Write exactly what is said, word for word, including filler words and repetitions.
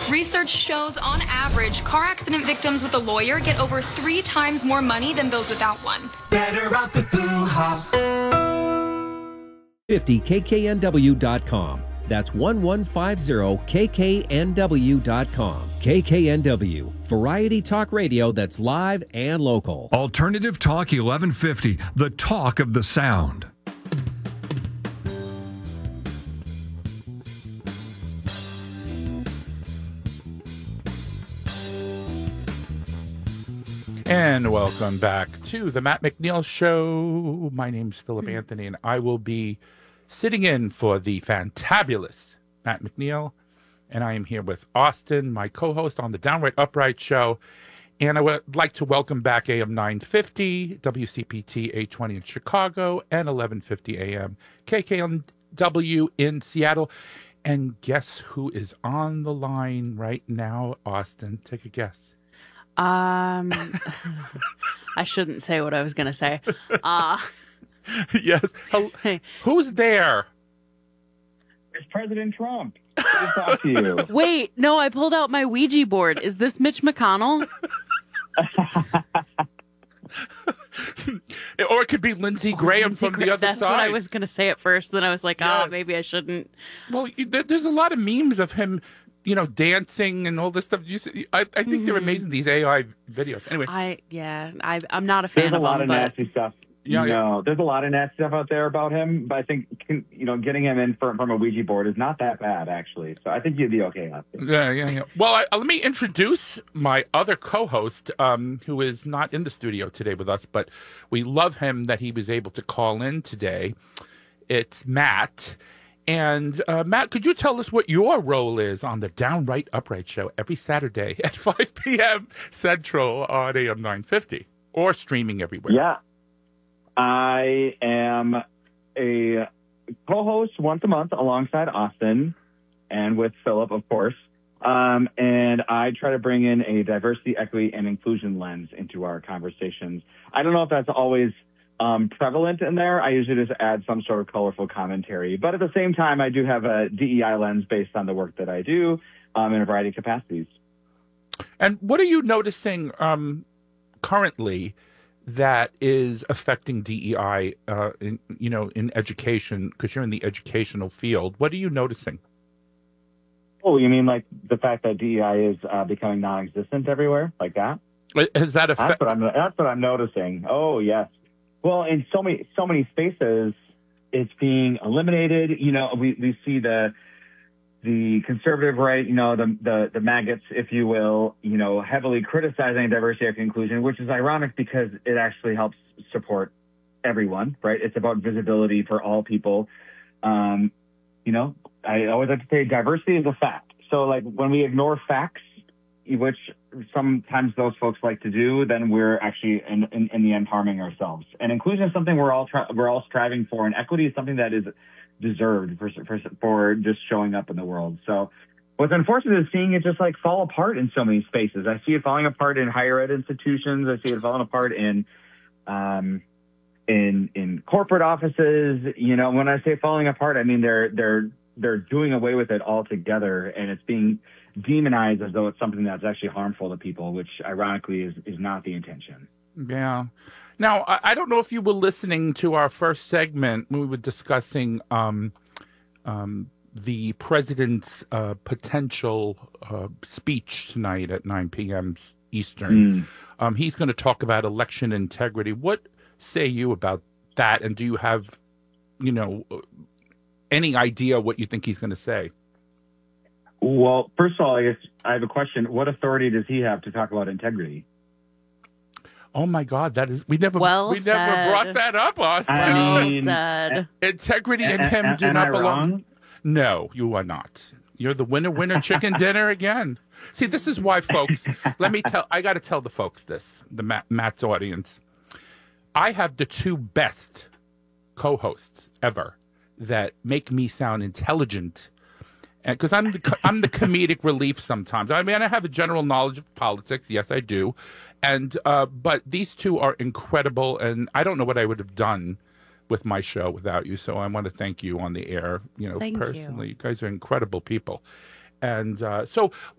Research shows, on average, car accident victims with a lawyer get over three times more money than those without one. Better off with Boo-ha. fifty K K N W dot com. That's eleven fifty K K N W dot com. K K N W, variety talk radio that's live and local. Alternative Talk eleven fifty, the talk of the sound. And welcome back to the Matt McNeil Show. My name's Philip Anthony, and I will be sitting in for the fantabulous Matt McNeil. And I am here with Austin, my co-host on the Downright Upright Show. And I would like to welcome back A M nine fifty, W C P T eight twenty in Chicago, and eleven fifty A M K K N W in Seattle. And guess who is on the line right now, Austin? Take a guess. Um, I shouldn't say what I was going to say. Uh, yes. Hey. Who's there? It's President Trump. Good to talk to you. Wait, no, I pulled out my Ouija board. Is this Mitch McConnell? Or it could be Lindsey Graham Lindsey from Gra- the other that's side. That's what I was going to say at first. Then I was like, yes. oh, maybe I shouldn't. Well, there's a lot of memes of him, you know, dancing and all this stuff. You see, I, I think mm-hmm. they're amazing, these A I videos. Anyway. I Yeah, I, I'm not a fan there's of a lot them. of but... nasty stuff. Yeah, no, yeah. There's a lot of nasty stuff out there about him, but I think, you know, getting him in from, from a Ouija board is not that bad, actually. So I think you'd be okay on it. Yeah, yeah, yeah. Well, I, let me introduce my other co-host, um, who is not in the studio today with us, but we love him that he was able to call in today. It's Matt. And, uh, Matt, could you tell us what your role is on the Downright Upright Show every Saturday at five p.m. Central on A M nine fifty, or streaming everywhere? Yeah. I am a co-host once a month alongside Austin and with Philip, of course. Um, and I try to bring in a diversity, equity, and inclusion lens into our conversations. I don't know if that's always um, prevalent in there. I usually just add some sort of colorful commentary. But at the same time, I do have a D E I lens based on the work that I do um, in a variety of capacities. And what are you noticing um, currently that is affecting D E I, uh, in, you know, in education, because you're in the educational field? What are you noticing? Oh, you mean like the fact that D E I is uh, becoming non-existent everywhere, like that? Has that affected? That's what I'm. That's what I'm noticing. Oh, yes. Well, in so many so many spaces, it's being eliminated. You know, we we see the. The conservative right, you know, the, the the maggots, if you will, you know, heavily criticizing diversity, equity, inclusion, which is ironic because it actually helps support everyone, right? It's about visibility for all people. Um, you know, I always like to say diversity is a fact. So, like, when we ignore facts, which sometimes those folks like to do, then we're actually, in, in, in the end, harming ourselves. And inclusion is something we're all try- we're all striving for, and equity is something that is deserved for, for for just showing up in the world. So what's unfortunate is seeing it just like fall apart in so many spaces. I see it falling apart in higher ed institutions. I see it falling apart in um in in corporate offices. You know, when I say falling apart, I mean they're they're they're doing away with it altogether, and it's being demonized as though it's something that's actually harmful to people, which ironically is is not the intention. Yeah. Now, I don't know if you were listening to our first segment when we were discussing um, um, the president's uh, potential uh, speech tonight at nine p.m. Eastern. Mm. Um, he's going to talk about election integrity. What say you about that? And do you have, you know, any idea what you think he's going to say? Well, first of all, I guess I have a question. What authority does he have to talk about integrity? Oh my God, that is we never well we said. never brought that up, Austin. I mean, well said. Integrity and a, him a, do am not I belong. Wrong? No, you are not. You're the winner, winner, chicken dinner again. See, this is why, folks. Let me tell. I got to tell the folks this, the Matt, Matt's audience. I have the two best co-hosts ever that make me sound intelligent, and because I'm the I'm the comedic relief sometimes. I mean, I have a general knowledge of politics. Yes, I do. And uh, but these two are incredible, and I don't know what I would have done with my show without you. So I want to thank you on the air, you know, thank personally. You. You guys are incredible people. And uh, so